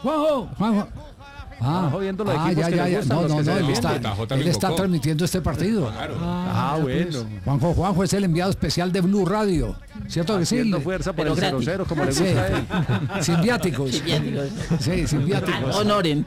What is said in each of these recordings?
Juanjo. Viendo los equipos que le gustan, él está transmitiendo este partido. Claro. Bueno. Juanjo es el enviado especial de Blue Radio, ¿cierto que sí? Haciendo fuerza por el 0-0, como le gusta a él. Sin viáticos. Sí, sin viáticos. Honoren.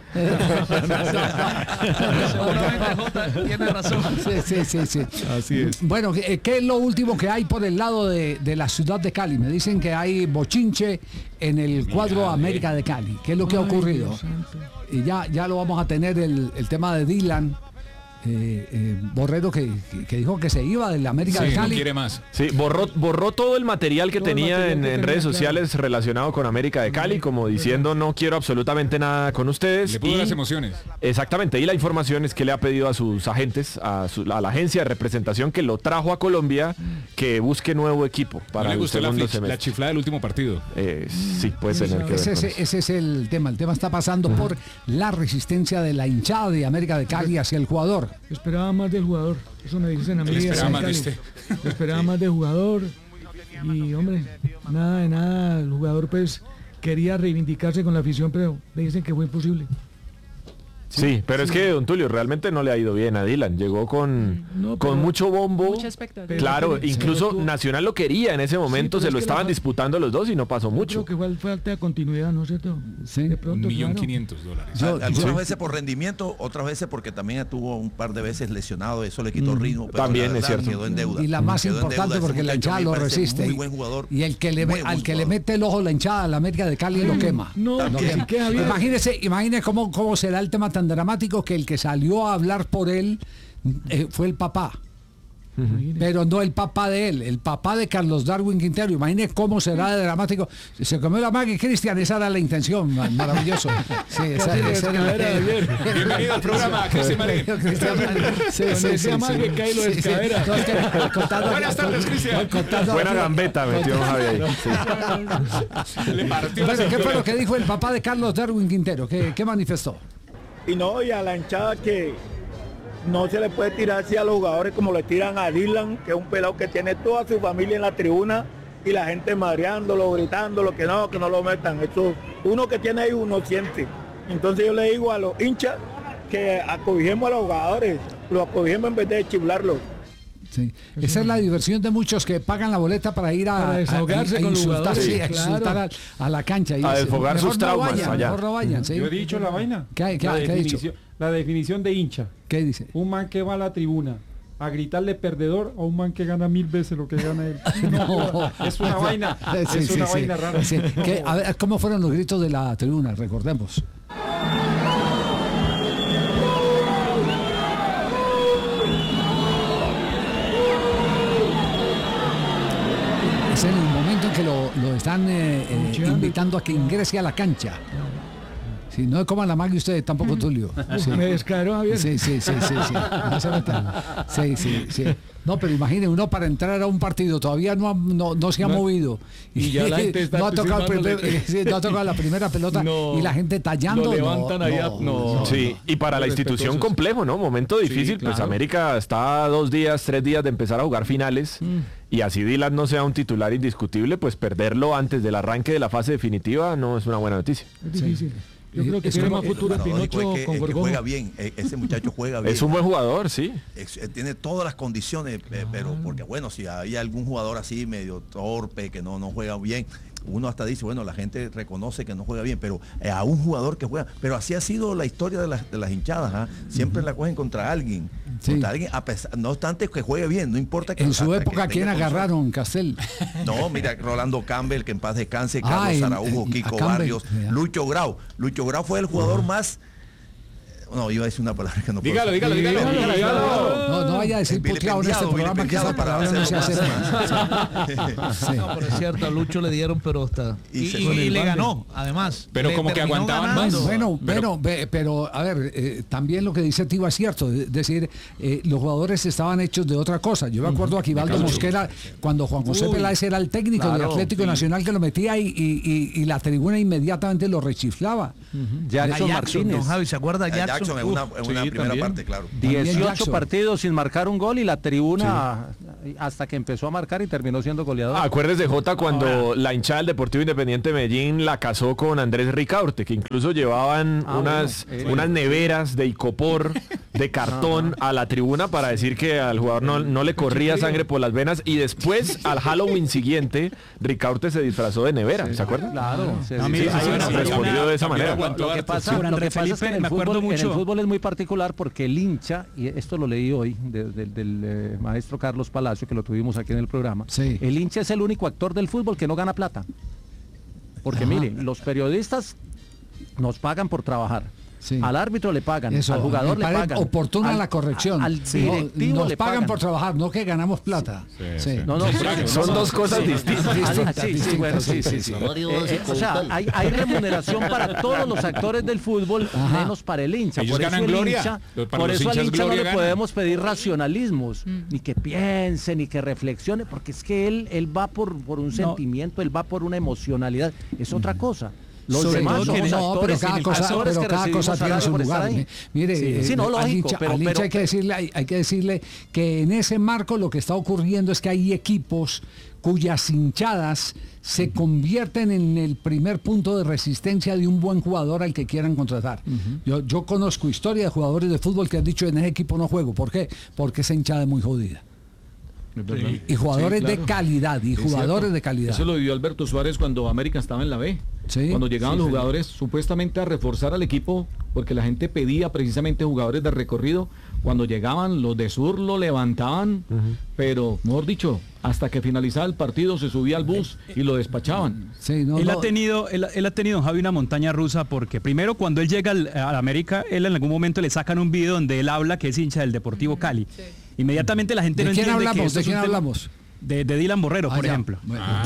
Tiene razón. Sí. Así es. Bueno, ¿qué es lo último que hay por el lado de la ciudad de Cali? Me dicen que hay bochinche en el cuadro América de Cali. ¿Qué es lo que ha ocurrido? Y ya lo vamos a tener el tema de Dylan Borrero que dijo que se iba del América de Cali. No quiere más. Sí, borró todo el material que tenía en redes sociales relacionado con América de Cali, como diciendo no quiero absolutamente nada con ustedes. Le pudo las emociones. Exactamente, y la información es que le ha pedido a sus agentes, a la agencia de representación que lo trajo a Colombia, que busque nuevo equipo para ¿No le gustó el segundo semestre. la chiflada del último partido? Sí, puede tener que ver. Ese es el tema. El tema está pasando por la resistencia de la hinchada de América de Cali hacia el jugador. Esperaba más del jugador, eso me dicen a mí. Esperaba más de usted. Esperaba más del jugador y hombre, nada de nada, el jugador pues quería reivindicarse con la afición, pero le dicen que fue imposible. Sí, pero es que don Tulio realmente no le ha ido bien a Dylan, llegó con mucho bombo, mucha expectativa. claro, incluso Nacional lo quería en ese momento, se lo estaban disputando los dos y no pasó mucho. Creo que fue falta de continuidad, ¿no es cierto? Sí. De pronto, $1.500.000. Algunas veces por rendimiento, otras veces porque también estuvo un par de veces lesionado, eso le quitó ritmo. Pero también es cierto. Quedó en deuda. Y la más importante porque la hinchada lo resiste. Muy buen jugador. Y el que le mete el ojo la hinchada a la América de Cali lo quema. Imagínese cómo será el tema tan dramático que el que salió a hablar por él fue el papá. Pero no el papá de él, el papá de Carlos Darwin Quintero. Imagine cómo será de dramático. Se comió la Maggie Cristian, esa era la intención, maravilloso. Sí, Bienvenido al programa, Cristian Marín. Buenas tardes, Cristian. Buena gambeta metió Javier. Le partió bueno, ¿qué fue lo que dijo el papá de Carlos Darwin Quintero? ¿Qué manifestó? Y no, y a la hinchada que no se le puede tirar así a los jugadores como le tiran a Dylan, que es un pelado que tiene toda su familia en la tribuna y la gente madreándolo, gritándolo, que no lo metan. Eso, uno que tiene ahí, uno siente. Entonces yo le digo a los hinchas que acobijemos a los jugadores, los acobijemos en vez de chiflarlos. Sí. Esa es la diversión de muchos que pagan la boleta para ir a desahogarse con los jugadores, a insultar a la cancha. A desfogar sus traumas allá. Mejor no vayan, ¿sí? Yo he dicho la vaina. ¿Qué ha dicho? La definición de hincha. ¿Qué dice? Un man que va a la tribuna a gritarle perdedor a un man que gana 1000 veces lo que gana él. No, es una vaina. Es una vaina rara. Sí. A ver, ¿cómo fueron los gritos de la tribuna? Recordemos. Es en el momento en que lo están invitando a que ingrese a la cancha. Si no es como la magia usted, tampoco Tulio. Sí. Me descaró, Javier. Sí. No se metan. Sí. No, pero imagine, uno para entrar a un partido todavía no se ha movido. Y ya la gente está no ha tocado la primera pelota y la gente tallando. Lo levantan allá. Sí, y para la institución complejo, ¿no? Momento difícil, pues América está a 3 días de empezar a jugar finales. Y así Dylan no sea un titular indiscutible, pues perderlo antes del arranque de la fase definitiva no es una buena noticia. Es difícil. Yo creo que tiene más futuro Pinocho con Gorgón. Juega bien, ese muchacho juega bien. Es un buen jugador, sí. Tiene todas las condiciones, pero porque bueno, si hay algún jugador así medio torpe, que no juega bien, uno hasta dice, bueno, la gente reconoce que no juega bien, pero a un jugador que juega, pero así ha sido la historia de las hinchadas, siempre la cogen contra alguien, a pesar, no obstante que juegue bien, no importa que en su época quién agarraron, Castel. No, mira, Rolando Campbell, que en paz descanse, Carlos Araujo, Kiko Barrios, Lucho Grau fue el jugador más. No, iba a decir una palabra que no puedo. Dígalo. No vaya a decir puteado en este programa, que esa palabra no se hace. No, pero es cierto, a Lucho le dieron, pero está. Y le ganó, además. Pero como que aguantaban más. Bueno, pero a ver, también lo que dice Tiba es cierto. Es decir, los jugadores estaban hechos de otra cosa. Yo me acuerdo a Aquivaldo Mosquera, cuando Juan José Peláez era el técnico del Atlético Nacional, que lo metía y la tribuna inmediatamente lo rechiflaba. Jackson Martínez. Don Javi, ¿se acuerda Jackson en una primera parte, claro. 18 partidos sin marcar un gol y la tribuna hasta que empezó a marcar y terminó siendo goleador. Acuérdese, Jota, cuando la hinchada del Deportivo Independiente de Medellín la casó con Andrés Ricaurte, que incluso llevaban unas neveras de icopor, de cartón a la tribuna para decir que al jugador no le corría sangre por las venas, y después al Halloween siguiente Ricaurte se disfrazó de nevera, ¿se acuerdan? Claro, respondido de esa manera. Lo que pasa es que en el fútbol es muy particular porque el hincha, y esto lo leí hoy del maestro Carlos Palacio, que lo tuvimos aquí en el programa, el hincha es el único actor del fútbol que no gana plata. Porque mire, los periodistas nos pagan por trabajar. Sí. Al árbitro le pagan, al jugador le pagan. Oportuna la corrección. Al directivo nos le pagan por trabajar, no que ganamos plata. Son dos cosas distintas. O sea, hay remuneración para todos los actores del fútbol, menos para el hincha. Ellos ganan gloria. Por eso al hincha no le podemos pedir racionalismos, ni que piense, ni que reflexione, porque es que él va por un sentimiento, él va por una emocionalidad. Es otra cosa. Los demás somos actores, pero cada cosa tiene su lugar. Mire, lógico, al hincha hay que decirle que en ese marco lo que está ocurriendo es que hay equipos cuyas hinchadas se convierten en el primer punto de resistencia de un buen jugador al que quieran contratar. Yo conozco historia de jugadores de fútbol que han dicho: en ese equipo no juego. ¿Por qué? Porque esa hinchada es muy jodida. Y jugadores de calidad, de calidad. Eso lo vivió Alberto Suárez cuando América estaba en la B. Cuando llegaban los jugadores supuestamente a reforzar al equipo, porque la gente pedía precisamente jugadores de recorrido. Cuando llegaban, los de Sur lo levantaban, pero, mejor dicho, hasta que finalizaba el partido se subía al bus y lo despachaban. Él ha tenido, Javi, una montaña rusa, porque primero, cuando él llega a América, él en algún momento le sacan un video donde él habla que es hincha del Deportivo Cali. Inmediatamente la gente no entiende ¿De quién hablamos? De Dylan Borrero, por ejemplo.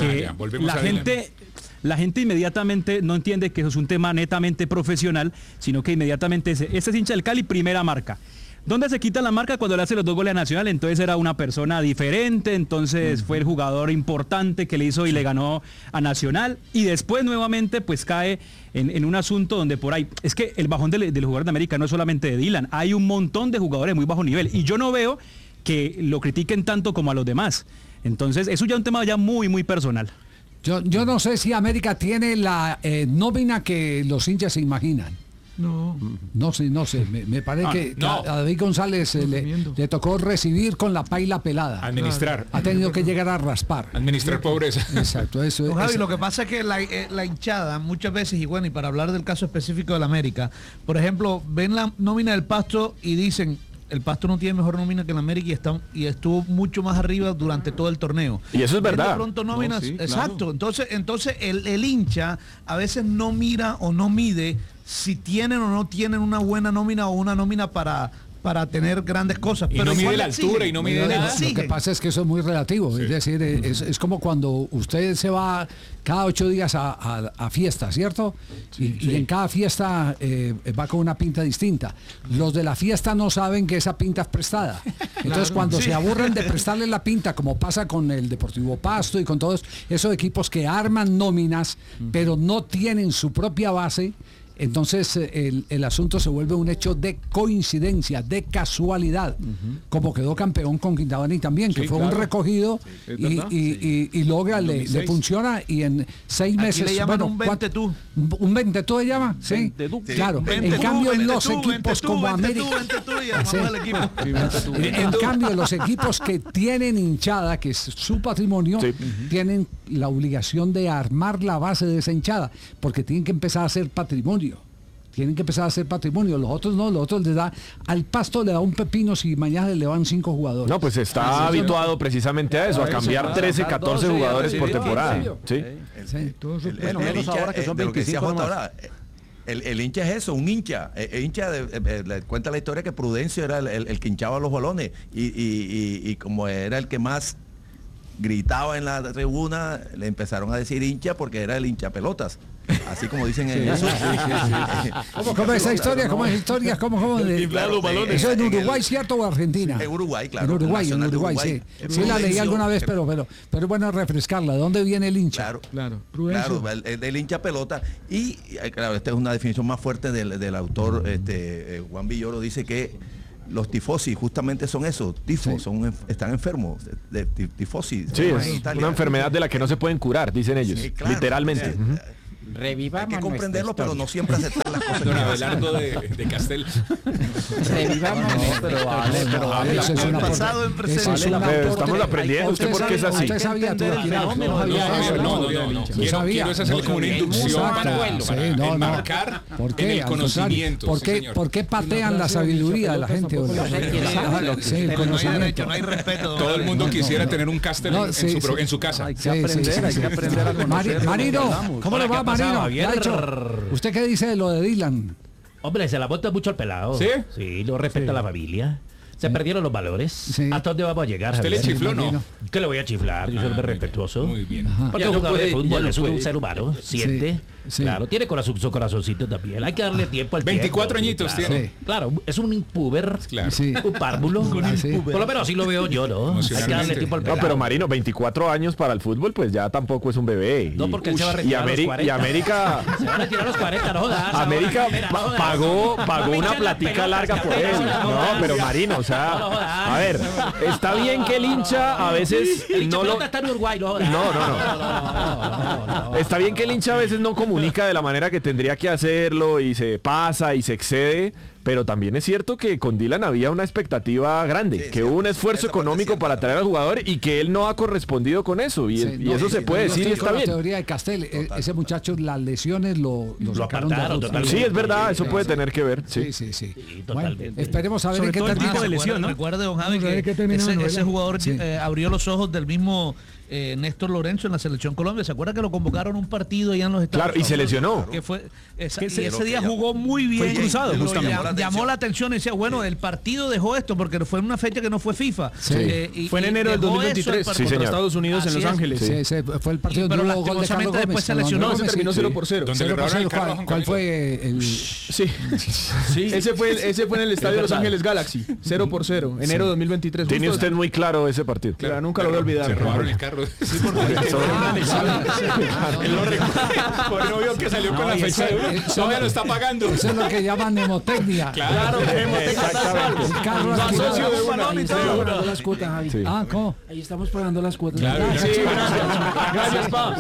La gente inmediatamente no entiende que eso es un tema netamente profesional, sino que inmediatamente ese es hincha del Cali, primera marca. ¿Dónde se quita la marca? Cuando le hace los 2 goles a Nacional. Entonces era una persona diferente, entonces fue el jugador importante que le hizo y le ganó a Nacional, y después nuevamente pues cae en un asunto donde por ahí, es que el bajón del jugador de América no es solamente de Dylan, hay un montón de jugadores de muy bajo nivel, y yo no veo que lo critiquen tanto como a los demás. Entonces eso ya es un tema ya muy, muy personal. Yo no sé si América tiene la nómina que los hinchas se imaginan. No sé. Me parece que a David González le tocó recibir con la paila pelada. Administrar. Ha tenido que llegar a raspar. Administrar pobreza. Exacto, eso. Javi, lo que pasa es que la hinchada muchas veces, y bueno, y para hablar del caso específico del América, por ejemplo, ven la nómina del Pasto y dicen: el Pasto no tiene mejor nómina que el América, y estuvo mucho más arriba durante todo el torneo. Y eso es verdad. De pronto nóminas, exacto. Claro. Entonces el hincha a veces no mira o no mide si tienen o no tienen una buena nómina o una nómina para tener grandes cosas. Pero no mide la altura y no mide nada. Lo que pasa es que eso es muy relativo. Es decir, es como cuando usted se va cada 8 días a fiesta, ¿cierto? Y en cada fiesta va con una pinta distinta. Los de la fiesta no saben que esa pinta es prestada. Entonces cuando se aburren de prestarle la pinta, como pasa con el Deportivo Pasto y con todos esos equipos que arman nóminas, pero no tienen su propia base, entonces el asunto se vuelve un hecho de coincidencia, de casualidad, como quedó campeón con Quintabani también, que fue un recogido y logra, le funciona, y en 6 meses... Aquí le llaman un 20 tú. ¿Un 20 tú se llama? Sí, claro. En cambio, los equipos como América... En cambio, los equipos que tienen hinchada, que es su patrimonio, tienen la obligación de armar la base de esa hinchada, porque tienen que empezar a hacer patrimonio. Los otros no, los otros les da, al Pasto le da un pepino si mañana le van 5 jugadores. No, pues está habituado precisamente a eso, a cambiar 13, 14 jugadores por temporada. Menos ahora que son 25 más. El hincha es eso, un hincha. El hincha le cuenta la historia que Prudencio era el que hinchaba los balones, y como era el que más gritaba en la tribuna, le empezaron a decir hincha porque era el hincha pelotas. Así como dicen en eso. ¿Cómo es esa historia? ¿Cómo es historia? ¿Cómo de eso en Uruguay, cierto, o Argentina? En Uruguay, claro. En Uruguay, sí. Sí la leí alguna vez, pero es bueno refrescarla. ¿De dónde viene el hincha? Claro, el hincha pelota. Y claro, esta es una definición más fuerte del autor Juan Villoro. Dice que los tifosi justamente son eso, tifos, están enfermos de tifosi. Sí, es una enfermedad de la que no se pueden curar, dicen ellos, claro, literalmente. Revivamos. Hay que comprenderlo, pero no siempre aceptar las cosas. Don Abelardo de Castel. Revivamos. Pero eso es una pasado en presente. Estamos aprendiendo. ¿Usted por qué es así? ¿Usted sabía todo? No. Quiero hacer como una inducción para enmarcar en el conocimiento. ¿Por qué patean la sabiduría de la gente? No hay respeto. Todo el mundo quisiera tener un Castel en su casa. Hay que aprender a conocer. Marino, ¿cómo le va, Marino? ¿Usted qué dice de lo de Dylan? Hombre, se la bota mucho al pelado. ¿Sí? Sí, no respeta a la familia. Se perdieron los valores. Sí. ¿Hasta dónde vamos a llegar? ¿Usted le chifló, no? ¿Qué le voy a chiflar? Yo soy muy respetuoso. Muy bien. Porque un jugador de fútbol es un ser humano. Siente. Sí. Claro, tiene su corazoncito también. Hay que darle tiempo al 24 tiempo. añitos claro. tiene. Claro, es un puber. Claro. Sí. Un párvulo. Por lo menos así lo veo yo, ¿no? Hay que darle tiempo al pelado. No, pero Marino, 24 años para el fútbol, pues ya tampoco es un bebé. No, porque él se va a retirar a los 40. Y América... Se va a retirar a los 40, no jodas. América pagó una platica larga por él. No, pero Marino, o sea... A ver, está bien que el hincha a veces no lo... está en Uruguay, no. Está bien que el hincha a veces no comunica de la manera que tendría que hacerlo y se pasa y se excede, pero también es cierto que con Dylan había una expectativa grande, que hubo un esfuerzo económico para traer al jugador y que él no ha correspondido con eso, y eso se puede decir y está bien. La teoría de Castel, ese muchacho, las lesiones lo sacaron totalmente. Sí, es verdad, eso puede tener que ver. Sí. Totalmente. Bueno, esperemos a ver en qué tipo de lesión, ¿no? Recuerde, don Javi, que ese jugador abrió los ojos del mismo Néstor Lorenzo en la Selección Colombia. ¿Se acuerda que lo convocaron a un partido allá en los Estados Unidos? Claro, y se lesionó. Que fue, ese día jugó muy bien. Fue cruzado, justamente. Llamó la atención y decía, bueno, el partido dejó esto porque fue en una fecha que no fue FIFA. Fue en enero del 2023 contra Estados Unidos en Los Ángeles. Sí, fue el partido pero de gol de Carlos Gómez. Después se lesionó. Se terminó 0-0. ¿Cuál fue el...? Sí. Ese fue en el estadio Los Ángeles Galaxy. 0-0. Enero 2023. Tiene usted muy claro ese partido. Claro, nunca lo voy a olvidar. Se robaron el carro. Sí, porque por el novio que salió con la fecha de uno, todavía lo está pagando. Eso es lo que llaman nemotecnia. Claro, El carro socio de uno. Pagando las cuotas, Javi. Sí. ¿cómo? Ahí estamos pagando las cuotas. Claro, Gracias, pa.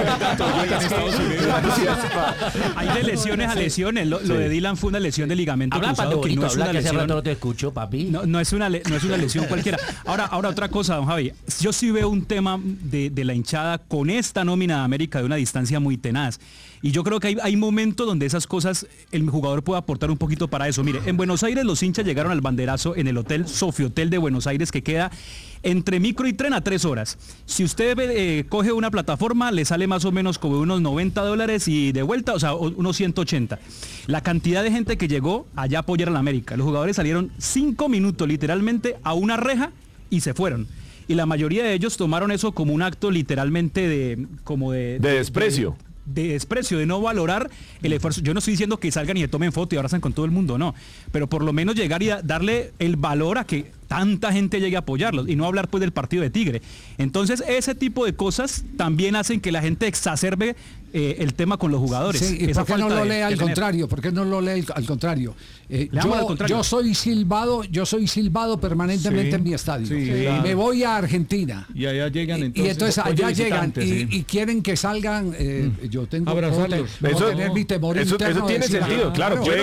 Hay de lesiones a lesiones. Lo de Dylan fue una lesión de ligamento Habla cruzado, que no es una que hace rato lesión. no te escucho, papi. No es una lesión cualquiera. Ahora otra cosa, don Javi. Yo sí veo un tema de la hinchada con esta nómina de América de una distancia muy tenaz. Y yo creo que hay momentos donde esas cosas el jugador puede aportar un poquito para eso. Mire, en Buenos Aires los hinchas llegaron al banderazo en el hotel Sofiotel de Buenos Aires, que queda entre micro y tren a 3 horas. Si usted coge una plataforma, le sale más o menos como unos $90 y de vuelta, o sea, unos 180. La cantidad de gente que llegó allá a apoyar a la América. Los jugadores salieron 5 minutos literalmente a una reja y se fueron. Y la mayoría de ellos tomaron eso como un acto literalmente de desprecio. De desprecio, de no valorar el esfuerzo. Yo no estoy diciendo que salgan y se tomen foto y abrazan con todo el mundo, no. Pero por lo menos llegar y darle el valor a que tanta gente llegue a apoyarlos y no hablar pues del partido de Tigre. Entonces ese tipo de cosas también hacen que la gente exacerbe el tema con los jugadores. Sí, ¿y por qué no lo lee al contrario? ¿Por qué no lo lee al contrario? Yo soy silbado permanentemente en mi estadio. Sí, me voy a Argentina. Y allá llegan entonces. Y entonces allá llegan y quieren que salgan. Yo tengo abrazarlos. Eso tiene sentido, claro. Puede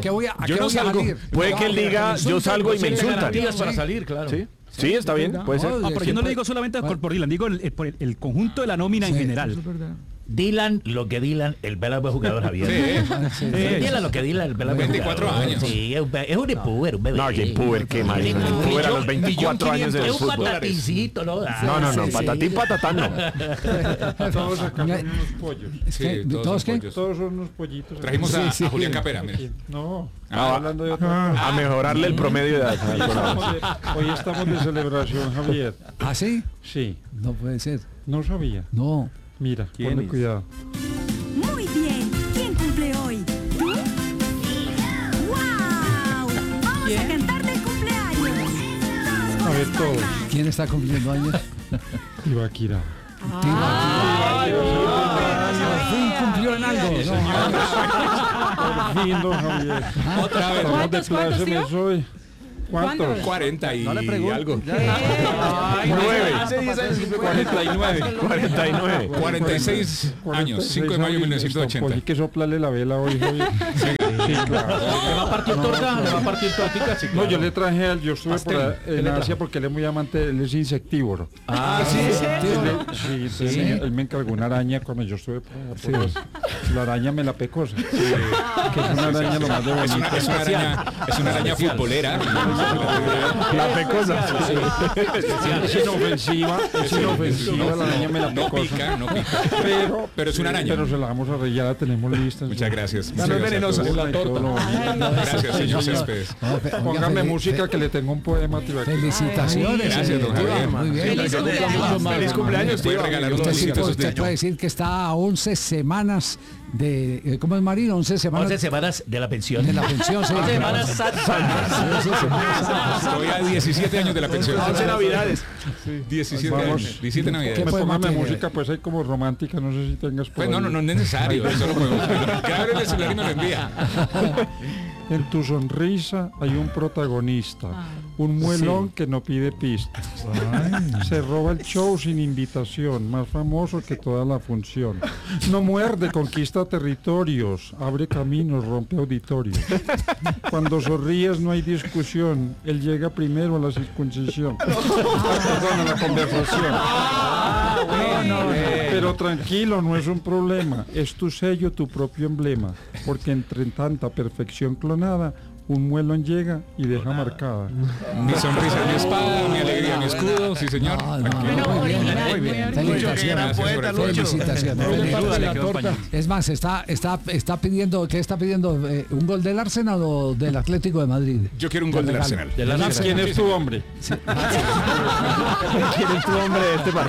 que él diga, yo salgo y me insultan. Para salir, claro. Sí, está bien, puede ser. Pero yo no le digo solamente por Dylan, digo por el conjunto de la nómina en general. Dylan, lo que Dylan, el pelado buen jugador, Javier. Dylan, lo que Dylan, el pelado 24 años. Sí, es un puber, un bebé. No, que puber, qué mal. Puber a los 24 años en el fútbol. Es un patatincito, ¿no? No, patatín, patatán no. Todos sacaron unos pollos. Sí, ¿Todos qué? Todos son unos pollitos. Trajimos a Julián Capera, mire. No, hablando de a mejorarle el promedio de edad. Hoy estamos de celebración, Javier. ¿Ah, sí? Sí. No puede ser. No sabía. No. Mira, ponle cuidado. Muy bien. ¿Quién cumple hoy? ¿Tú? ¡Wow! Vamos a cantar del cumpleaños. A ver, todos. ¿Quién está cumpliendo años? Ibaquira. Por fin cumplió en algo. Por fin, don Javier. Otra vez. ¿Cómo de pláceme soy? ¿Cuántos? 40 y no le pregunto. algo. 9. Hace 10 años 49. 49. 46 años. 5 de mayo de 1980. Hay que soplarle la vela hoy. Sí, claro. ¿Le va a partir torta? ¿Le va a partir tortica? Sí, claro. No, yo le traje al... Yo estuve en Asia porque él es muy amante, él es insectívoro. Sí, él me encargó una araña cuando yo estuve por allá. La araña me la pecosa. Sí. Que es una araña lo más de bonita. Es una araña futbolera. La pecosa. Es inofensiva la araña me la pecosa. No pica. Pero es una araña. Pero se la vamos a reír, ya la tenemos lista. Muchas gracias. No es venenosa. Gracias, señor Céspedes. Póngame música que le tengo un poema. Felicitaciones. Gracias, don Javier. Muy bien. Feliz cumpleaños. Voy a regalar usted puede decir que está a 11 semanas de... ¿Cómo es, Marín? 11 semanas. 11 semanas de la pensión. De la pensión, sí. 11 semanas santas. Estoy a 17 años de la pensión. 11 navidades. 17 años. 17 navidades. Póngame música, pues hay como romántica, no sé si tengas... Pues no es necesario. Eso lo podemos... Grabe el celular y me lo envía. En tu sonrisa hay un protagonista, un muelón que no pide pistas. Se roba el show sin invitación, más famoso que toda la función. No muerde, conquista territorios, abre caminos, rompe auditorios. Cuando sonríes no hay discusión, él llega primero a la circuncisión. Perdón, a la conversación. Pero tranquilo, no es un problema, es tu sello, tu propio emblema, porque entre tanta perfección clonada, un muelón llega y deja marcada. Mi sonrisa, mi espada, mi alegría, mi escudo, sí señor. Muy bien. Felicitaciones. Es más, está pidiendo, ¿qué está pidiendo? ¿Un gol del Arsenal o del Atlético de Madrid? Yo quiero un gol del Arsenal. ¿Quién es tu hombre? ¿Quién es tu hombre de este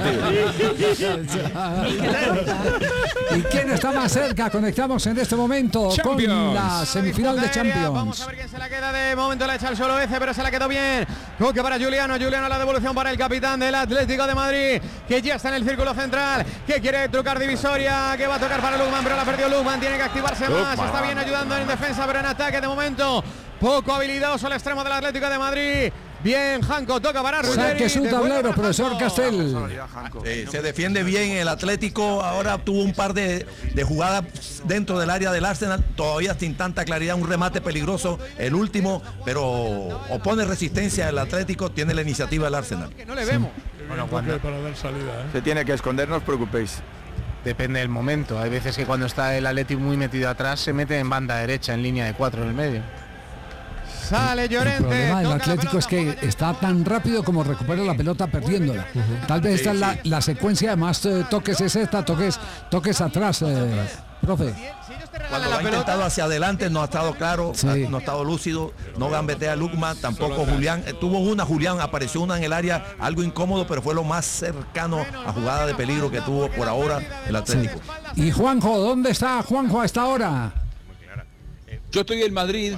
partido? ¿Y quién está más cerca? Conectamos en este momento con la semifinal de Champions. Vamos a ver quién se la queda de momento, la echa el solo Eze, pero se la quedó bien. Toque para Juliano, la devolución para el capitán del Atlético de Madrid, que ya está en el círculo central, que quiere trucar divisoria, que va a tocar para Lukman, pero la perdió Lukman, tiene que activarse más, está bien ayudando en defensa, pero en ataque de momento poco habilidoso el extremo del Atlético de Madrid. Bien, Janko, toca para Ruggeri. Saque su tablero, profesor Castel. Se defiende bien el Atlético. Ahora tuvo un par de jugadas dentro del área del Arsenal, todavía sin tanta claridad, un remate peligroso, el último, pero opone resistencia el Atlético, tiene la iniciativa el Arsenal. Que no le vemos. Bueno, cuando para dar salida, se tiene que esconder, no os preocupéis. Depende del momento. Hay veces que cuando está el Atlético muy metido atrás, se mete en banda derecha, en línea de 4 en el medio. Sale Llorente. El problema del Atlético es que está tan rápido como recupera la pelota perdiéndola. Tal vez esta es la secuencia de más toques es esta, toques atrás, profe. Cuando lo ha intentado hacia adelante no ha estado claro, no ha estado lúcido, no gambetea Lukman, tampoco Julián. Julián apareció una en el área, algo incómodo, pero fue lo más cercano a jugada de peligro que tuvo por ahora el Atlético. Sí. Y Juanjo, ¿dónde está Juanjo a esta hora? Yo estoy en Madrid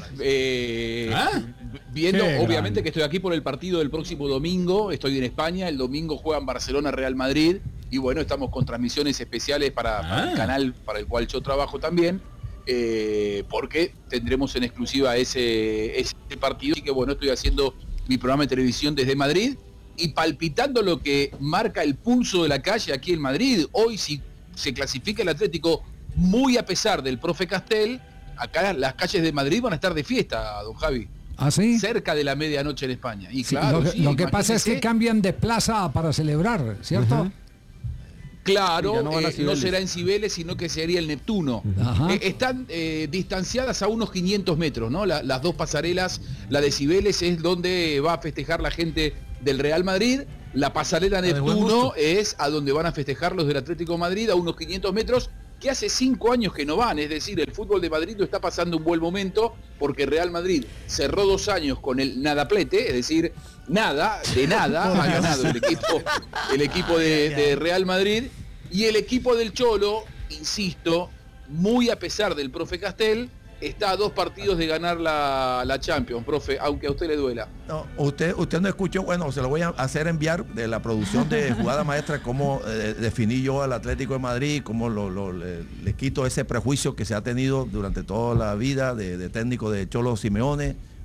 viendo, obviamente que estoy aquí por el partido del próximo domingo, estoy en España, el domingo juegan Barcelona Real Madrid y bueno, estamos con transmisiones especiales para el canal para el cual yo trabajo también, porque tendremos en exclusiva ese partido, así que bueno, estoy haciendo mi programa de televisión desde Madrid y palpitando lo que marca el pulso de la calle aquí en Madrid. Hoy si se clasifica el Atlético, muy a pesar del profe Castel, acá las calles de Madrid van a estar de fiesta, don Javi. ¿Ah, sí? Cerca de la medianoche en España. Y sí, claro, lo que pasa es que cambian de plaza para celebrar, ¿cierto? Claro, no será en Cibeles, sino que sería el Neptuno. Están distanciadas a unos 500 metros, ¿no? Las dos pasarelas, la de Cibeles es donde va a festejar la gente del Real Madrid, la pasarela Neptuno es a donde van a festejar los del Atlético de Madrid, a unos 500 metros, que hace 5 años que no van, es decir, el fútbol de Madrid no está pasando un buen momento porque Real Madrid cerró 2 años con el nadaplete, es decir, nada ha ganado el equipo de Real Madrid, y el equipo del Cholo, insisto, muy a pesar del profe Castel, está a 2 partidos de ganar la Champions, profe, aunque a usted le duela. No, usted no escuchó, bueno, se lo voy a hacer enviar de la producción de Jugada Maestra, cómo definí yo al Atlético de Madrid, cómo le quito ese prejuicio que se ha tenido durante toda la vida de técnico de Cholo Simeone,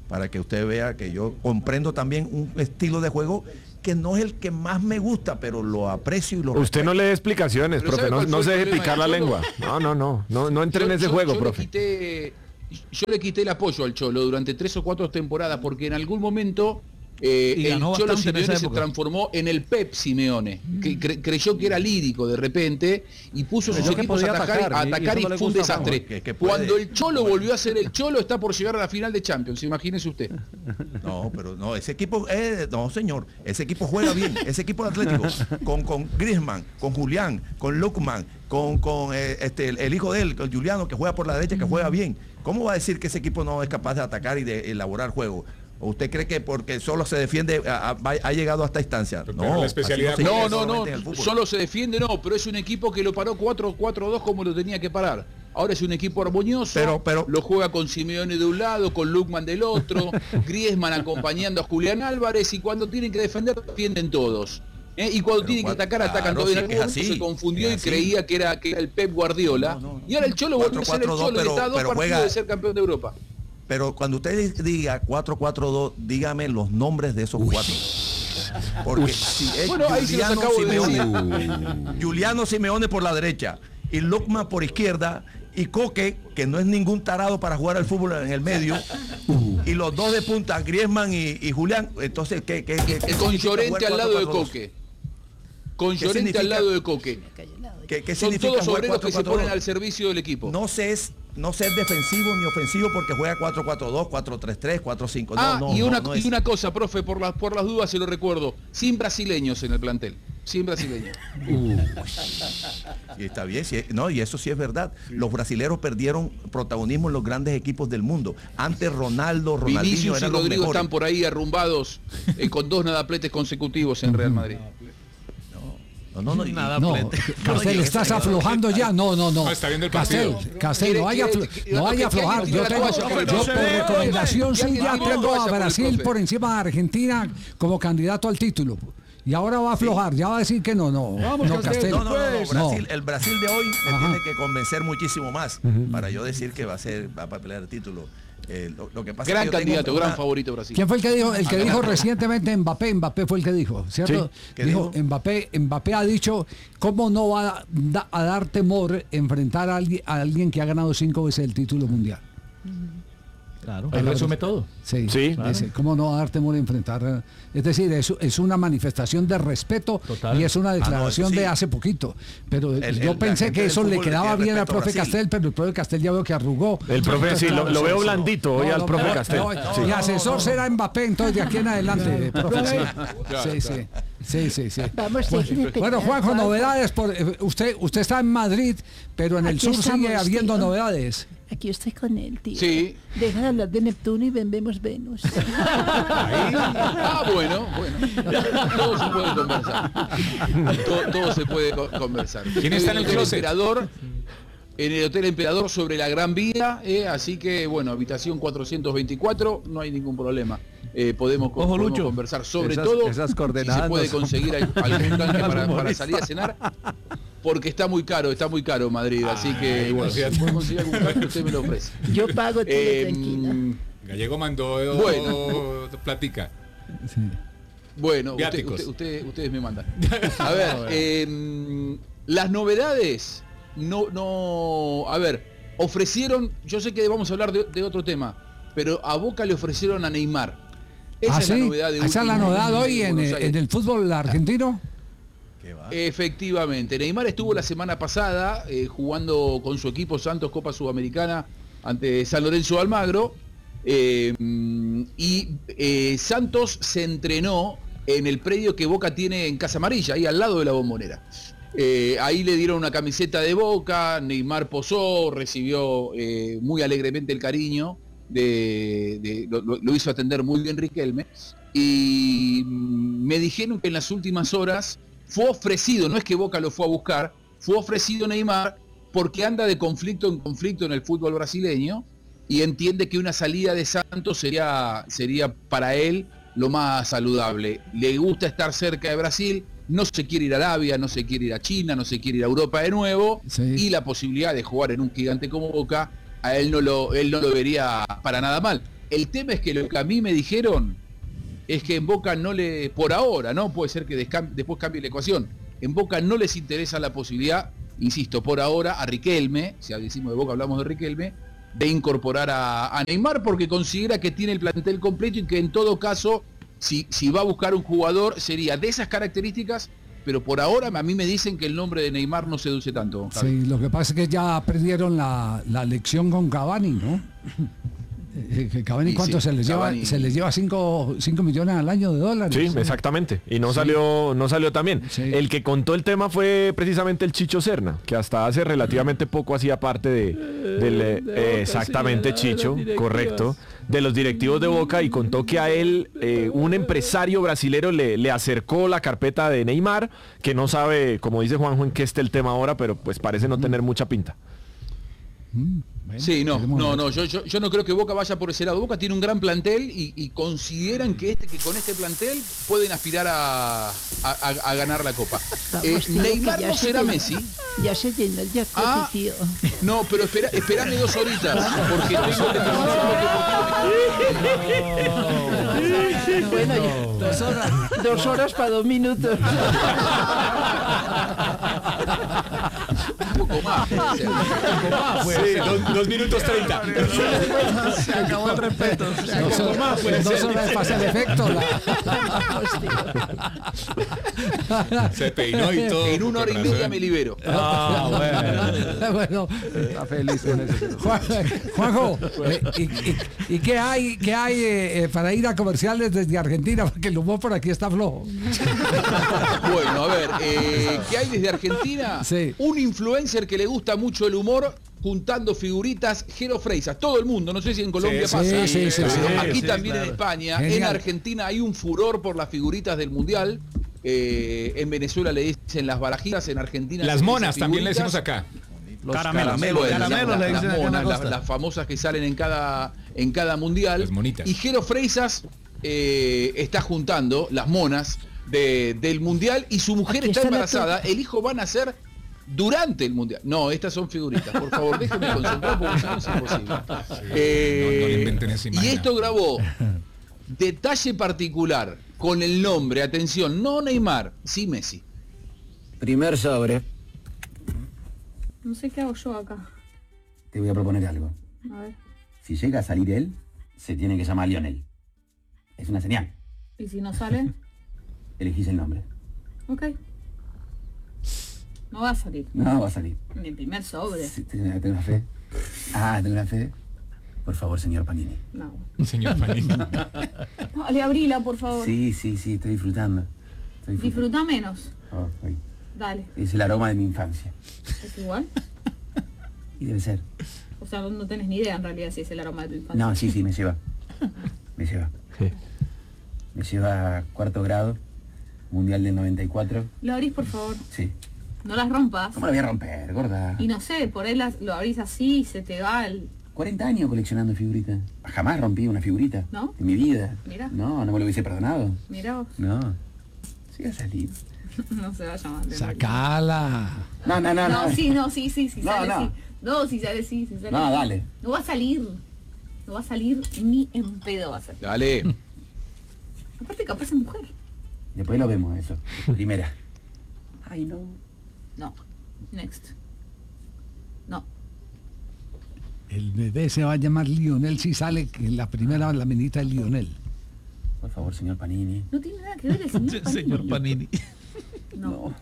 para que usted vea que yo comprendo también un estilo de juego que no es el que más me gusta, pero lo aprecio y lo respeto. Usted no le dé explicaciones, profe, no se deje picar la lengua. No entre en ese juego, profe. Yo le quité el apoyo al Cholo durante 3 o 4 temporadas, porque en algún momento el Cholo Simeone se transformó en el Pep Simeone, que creyó que era lírico de repente y puso sus equipos a atacar y fue un desastre. Cuando el Cholo volvió a ser el Cholo, está por llegar a la final de Champions, imagínese usted. No, ese equipo, no señor, ese equipo juega bien, ese equipo de Atlético, con Griezmann, con Julián, con Lukman, con el hijo de él, con Juliano, que juega por la derecha, que juega bien. ¿Cómo va a decir que ese equipo no es capaz de atacar y de elaborar juego? ¿O usted cree que porque solo se defiende ha llegado a esta instancia? No, la especialidad solo se defiende, pero es un equipo que lo paró 4-4-2 como lo tenía que parar. Ahora es un equipo armonioso, pero lo juega con Simeone de un lado, con Lukman del otro, Griezmann acompañando a Julián Álvarez, y cuando tienen que defender, defienden todos. Y cuando tienen que atacar, atacan todos. En algún momento se confundió y creía que era el Pep Guardiola. Y ahora el Cholo volvió a ser el Cholo, que está a 2 partidos de ser campeón de Europa. Pero cuando usted diga 4-4-2, dígame los nombres de esos 4. Porque si es Juliano Simeone por la derecha y Lukman por izquierda y Coque, que no es ningún tarado para jugar al fútbol en el medio, y los dos de punta, Griezmann y Julián, entonces ¿qué con Llorente al lado de Coque. Con Llorente al lado de Coque. ¿Qué son significa todos obreros que se ponen al servicio del equipo. No sé defensivo ni ofensivo porque juega 4-4-2, 4-3-3, 4-5. Y una cosa, profe, por las dudas se lo recuerdo, sin brasileños en el plantel. Sin brasileños. Y está bien, y eso sí es verdad. Los brasileros perdieron protagonismo en los grandes equipos del mundo. Antes Ronaldinho Vinicius y Rodrigo están por ahí arrumbados con 2 nadapletes consecutivos en Real Madrid. Castel, estás aflojando ya. No. Está viendo el partido. Castel, no vaya a aflojar. Yo por recomendación suya tengo a Brasil por encima de Argentina como candidato al título. Y ahora va a aflojar, ya va a decir que no. Vamos, Castel. El Brasil de hoy me tiene que convencer muchísimo más para yo decir que va a pelear el título. Lo que pasa gran candidato, gran favorito Brasil. ¿Quién fue el que dijo? El que dijo recientemente Mbappé fue el que dijo, ¿cierto? Sí. Dijo Mbappé ha dicho cómo no va a dar temor enfrentar a alguien que ha ganado 5 veces el título mundial. Claro. Ahí resume todo. Sí. Claro. ¿Cómo no va a dar temor a enfrentar? Es decir, es una manifestación de respeto. Total. Y es una declaración de hace poquito. Pero yo pensé que eso le quedaba bien al profe Castel, pero el profe Castel ya veo que arrugó. El profe sí, lo veo blandito hoy al profe Castel. Mi asesor será Mbappé, entonces de aquí en adelante, profe. Sí. Bueno, Juanjo, novedades. Usted está en Madrid, pero en el sur sigue habiendo novedades. Aquí estoy con él, tío. Sí. Deja de hablar de Neptuno y vemos Venus. Bueno. Todo se puede conversar. Todo se puede conversar. ¿Quién está en el closet? En el Hotel Emperador sobre la Gran Vía, así que, habitación 424, no hay ningún problema. Podemos conversar sobre esas coordenadas. Si se puede conseguir algún tanque para salir a cenar. Porque está muy caro Madrid, así que si puedo conseguir algún tanque, usted me lo ofrece. Yo pago, todo tranquila. Gallego mandó platica. Sí. Bueno, ustedes me mandan. A ver, las novedades, ofrecieron, yo sé que vamos a hablar de otro tema, pero a Boca le ofrecieron a Neymar. Esa es la novedad de ¿Esa es la novedad hoy en el fútbol argentino? Efectivamente, Neymar estuvo la semana pasada jugando con su equipo Santos Copa Sudamericana ante San Lorenzo de Almagro y Santos se entrenó en el predio que Boca tiene en Casa Amarilla, ahí al lado de la Bombonera. Ahí le dieron una camiseta de Boca, Neymar posó, recibió muy alegremente el cariño, lo hizo atender muy bien Riquelme, y me dijeron que en las últimas horas fue ofrecido, no es que Boca lo fue a buscar, fue ofrecido Neymar porque anda de conflicto en conflicto en el fútbol brasileño y entiende que una salida de Santos sería para él lo más saludable. Le gusta estar cerca de Brasil, no se quiere ir a Arabia, no se quiere ir a China, no se quiere ir a Europa de nuevo, y la posibilidad de jugar en un gigante como Boca, a él no lo vería para nada mal. El tema es que lo que a mí me dijeron es que en Boca no le, por ahora, ¿no? Puede ser que después cambie la ecuación. En Boca no les interesa la posibilidad, insisto, por ahora, a Riquelme, si decimos de Boca hablamos de Riquelme, de incorporar a Neymar porque considera que tiene el plantel completo y que en todo caso, si va a buscar un jugador, sería de esas características, pero por ahora a mí me dicen que el nombre de Neymar no seduce tanto. Sí, lo que pasa es que ya perdieron la lección con Cavani, ¿no? Cavani, ¿cuánto se les lleva? Se les lleva 5 millones al año de dólares. Sí, exactamente. Y no salió también. Sí. El que contó el tema fue precisamente el Chicho Serna, que hasta hace relativamente poco hacía parte del exactamente Chicho, correcto, de los directivos de Boca, y contó que a él un empresario brasilero le acercó la carpeta de Neymar, que no sabe, como dice Juanjo, en qué esté el tema ahora, pero pues parece no tener mucha pinta. Sí, no, yo no creo que Boca vaya por ese lado. Boca tiene un gran plantel y consideran que con este plantel pueden aspirar a ganar la Copa. Neymar no será Messi. Ya se llenó el jacuzzi, tío. No, pero esperame 2 horitas, porque tengo que bueno, 2 horas para 2 minutos. Un poco más. Sí, 2 minutos 30. Se acabó el respeto. 2 horas de fase de efecto. Se peinó y todo. En 1 hora y media me libero. Bueno, está feliz con eso. Juanjo, ¿y qué hay para ir a comerciales desde Argentina? Porque el humor por aquí está flojo. Bueno, a ver, ¿qué hay desde Argentina? Sí. Un influencer que le gusta mucho el humor juntando figuritas, Jero Freisas, todo el mundo, no sé si en Colombia pasa. Sí, aquí también claro. En España. Genial. En Argentina hay un furor por las figuritas del Mundial. En Venezuela le dicen las barajitas, en Argentina las monas también le decimos acá. Los caramelos le dicen acá en la costa. Las famosas que salen en cada mundial. Las monitas. Y Jero Freisas está juntando las monas del mundial y su mujer está embarazada. El hijo va a nacer durante el mundial. No, estas son figuritas. Por favor, déjenme concentrar porque no es imposible. No le inventen esa imagen. Y esto grabó detalle particular con el nombre, atención, no Neymar, sí Messi. Primer sobre. No sé qué hago yo acá. Te voy a proponer algo. A ver. Si llega a salir él, se tiene que llamar Lionel. Es una señal. ¿Y si no sale? Elegís el nombre. Ok. No va a salir. No va a salir. Mi primer sobre. Sí, ¿tengo una fe? ¿tengo una fe? Por favor, señor Panini. No. Señor Panini. Dale, abrila, por favor. Sí, estoy disfrutando. Disfruta menos. Dale. Es el aroma de mi infancia. ¿Es igual? Y debe ser. O sea, no tenés ni idea en realidad si es el aroma de tu infancia. No, sí, me lleva. Me lleva. Sí. Me lleva a 4º grado, Mundial del 94. ¿Lo abrís, por favor? Sí. No las rompas. ¿Cómo la voy a romper, gorda? Y no sé, por ahí lo abrís así y se te va el... 40 años coleccionando figuritas. Jamás rompí una figurita. ¿No? En mi vida. Mira. No me lo hubiese perdonado. Mira vos. No. Sí va a salir. No se va a llamar. Sacala. No, sí, sale, sí. No, si sale, sí, sale. No, dale. No va a salir. No va a salir ni en pedo va a salir. Dale. Aparte capaz es mujer. Después lo vemos eso. Primera. Ay, no. No. Next. No. El bebé se va a llamar Lionel si sale que la primera la menita es Lionel. Por favor, señor Panini. No tiene nada que ver el señor Panini. Señor Panini. No.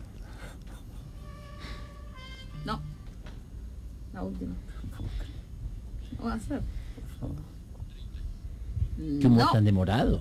La última. No va a ser. ¿Qué humor tan demorado?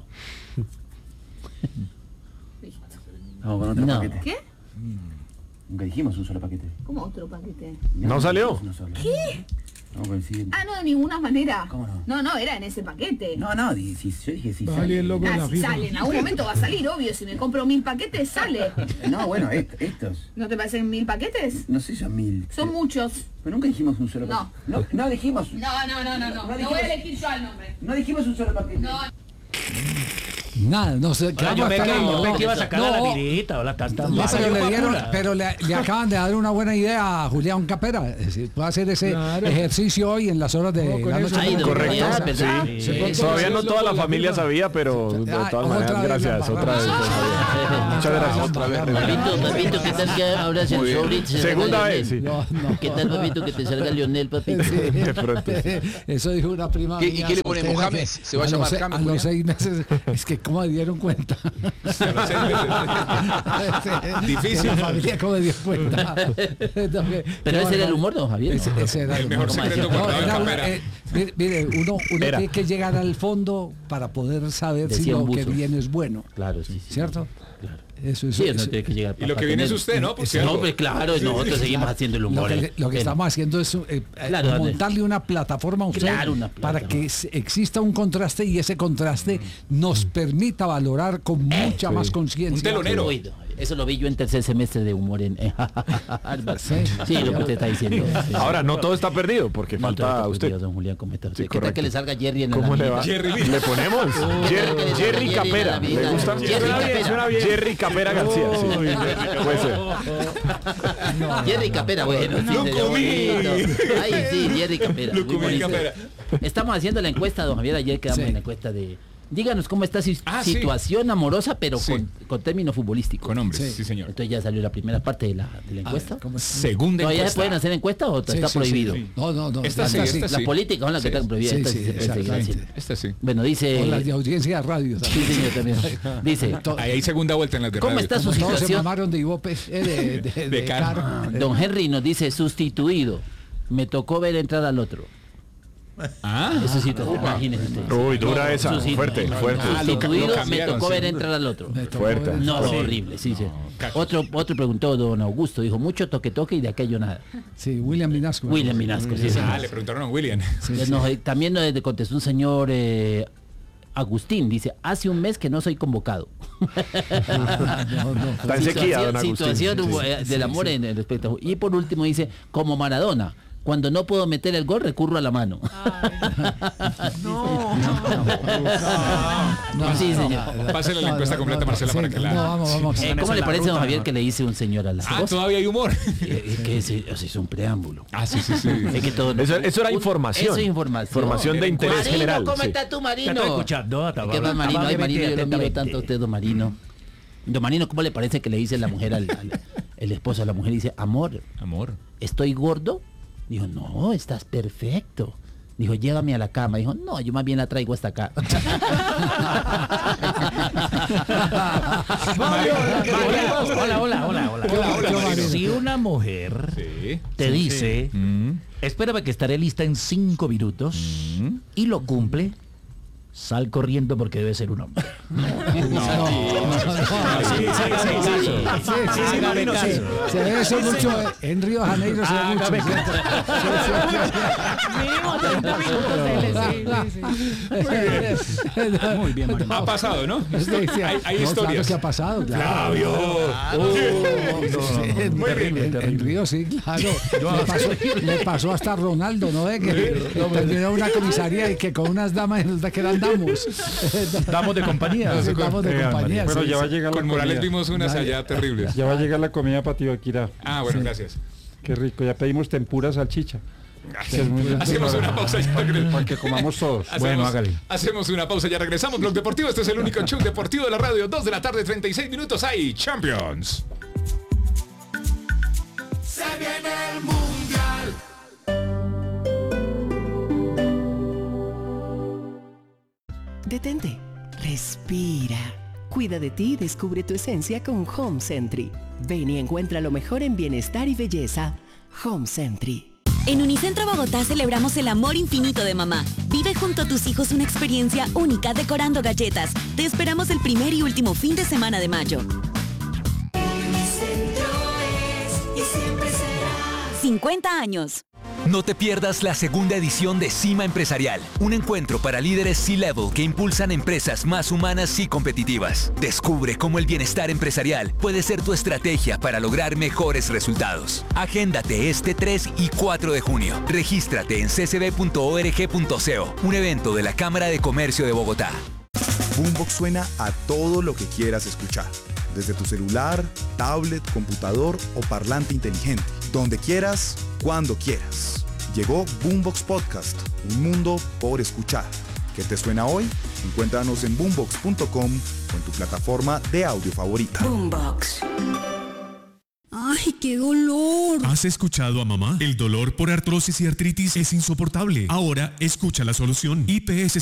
Listo. Vamos con otro paquete. ¿Qué? Nunca dijimos un solo paquete. ¿Cómo otro paquete? ¿No salió? ¿Qué? Vamos con el siguiente. No, de ninguna manera. ¿Cómo no? No, era en ese paquete. No, yo dije sí. Sale el loco de la Si FIFA. sale, en algún momento va a salir, obvio. Si me compro 1000 paquetes, sale. No, bueno, estos. ¿No te parecen 1000 paquetes? No sé, son 1000. Son muchos. Pero nunca dijimos un solo paquete. No dijimos. No. No voy a elegir yo al nombre. No dijimos un solo paquete. No. Nada, no sé. Yo me que iba a sacar a la virita o la tanta. Pero le acaban de dar una buena idea a Julián Capera. Es decir, puede hacer ese ejercicio hoy en las horas de la noche. Correcto. Sí. Todavía no toda la familia sabía, pero de todas maneras, gracias. Otra vez. Muchas gracias. Otra vez. Papito, ¿qué tal que ahora se segunda vez, sí. ¿Qué tal, papito, que te salga Lionel, papito? De pronto. Eso dijo una prima mía. ¿Y qué le ponemos, James? ¿Se va a llamar James? A los 6 meses. Es que cómo me dieron cuenta. Difícil. La familia cómo me dio cuenta. Pero ese era el humor, don Javier. Ese era el mejor secreto guardado en Capera. Mire, uno tiene que llegar al fondo para poder saber si lo que viene es bueno. Claro, sí. ¿Cierto? Claro. Eso no tiene que llegar. Y lo que viene es usted, ¿no? No, pues claro, nosotros seguimos haciendo el humor. Lo que estamos haciendo es montarle una plataforma a usted para que exista un contraste y ese contraste nos permita valorar con mucha más conciencia. Un telonero. Eso lo vi yo en tercer semestre de humor en sí, lo que usted está diciendo. Sí. Ahora, no todo está perdido, porque falta usted. Don Julián, ¿cómo está usted? Sí, ¿Qué tal que le salga Jerry en ¿Cómo la le va? ¿Le ponemos? Jerry Capera. ¿Le gusta? Jerry Capera García. Sí. Puede ser. Jerry Capera, bueno. ¡Lo comí! Ay, sí, Jerry Capera. Lo comí, Capera. Estamos haciendo la encuesta, don Javier. Ayer quedamos en la encuesta de... Díganos cómo está situación amorosa, pero con término futbolístico. Con hombres, sí, señor. Entonces ya salió la primera parte de la encuesta. Segunda ¿Todavía encuesta. se pueden hacer encuestas o está prohibido? Sí. No. Esta sí. La política es la que está prohibida. Esta sí. Bueno, dice... Con las de audiencia de radio. Sí, señor, también. Dice... Ahí hay segunda vuelta en las de radio. ¿Cómo está su situación? Todos se mamaron de Ivope, de Caro. Don Henry nos dice, sustituido. Me tocó ver entrar al otro. Eso sí, imagínese usted. Uy, dura esa, fuerte. Sustituido, me tocó ver entrar al otro. Fuerte. No, horrible, sí. Otro preguntó, don Augusto, dijo, mucho toque y de aquello nada. Sí, William Minasco, sí. Le preguntaron a William. También nos contestó un señor... Agustín dice, hace un mes que no soy convocado. Está en sequía, don Agustín. Situación del amor en el espectáculo. Y por último dice, como Maradona, cuando no puedo meter el gol recurro a la mano. Sí, señor. Pásale la encuesta completa, Marcela, para que la... Vamos. ¿Cómo le parece, don Javier, que le dice un señor a la esposa? Todavía hay humor. Que es un preámbulo. Sí. Es que todo, eso era información. Eso es información. Información de interés Marino, general. ¿cómo está tu Marino? Te estoy escuchando. ¿Qué va, Marino? Ay, Marino, yo lo miro tanto a usted, don Marino. Don Marino, ¿cómo le parece que le dice la mujer el esposo a la mujer? Dice, amor, ¿estoy gordo? Dijo, no, estás perfecto. Dijo, llévame a la cama. Dijo, no, yo más bien la traigo hasta acá. Hola. Si una mujer te dice, espérame que estaré lista en 5 minutos y lo cumple, sal corriendo porque debe ser un hombre. Se ve eso mucho en Río de Janeiro. Se ve mucho. Muy bien, Mario. Ha pasado, ¿no? Hay historias. ¿Qué ha pasado? Flavio. En Río, sí, claro. Le pasó hasta a Ronaldo, ¿no? Que terminó una comisaría y que con unas damas que eran damos de compañía. Pero ya va a llegar con Morales vimos unas allá terribles. Ya va a llegar la comida para Tibaquirá. Bueno, gracias. Qué rico, ya pedimos tempura salchicha. Hacemos una pausa ya regresamos. Para que comamos todos. Bueno, hágale. Hacemos una pausa, ya regresamos. Blog Deportivo, este es el único show deportivo de la radio. 2 de la tarde, 36 minutos. Hay Champions. Se viene el Mundial. Detente, respira. Cuida de ti y descubre tu esencia con Home Sentry. Ven y encuentra lo mejor en bienestar y belleza. Home Sentry. En Unicentro Bogotá celebramos el amor infinito de mamá. Vive junto a tus hijos una experiencia única decorando galletas. Te esperamos el primer y último fin de semana de mayo. Unicentro es y siempre será. 50 años. No te pierdas la segunda edición de Cima Empresarial, un encuentro para líderes C-Level que impulsan empresas más humanas y competitivas. Descubre cómo el bienestar empresarial puede ser tu estrategia para lograr mejores resultados. Agéndate este 3 y 4 de junio. Regístrate en ccb.org.co, un evento de la Cámara de Comercio de Bogotá. Boombox suena a todo lo que quieras escuchar, desde tu celular, tablet, computador o parlante inteligente, donde quieras, cuando quieras. Llegó Boombox Podcast, un mundo por escuchar. ¿Qué te suena hoy? Encuéntranos en boombox.com o en tu plataforma de audio favorita. Boombox. ¡Ay, qué dolor! ¿Has escuchado a mamá? El dolor por artrosis y artritis es insoportable. Ahora escucha la solución. IPS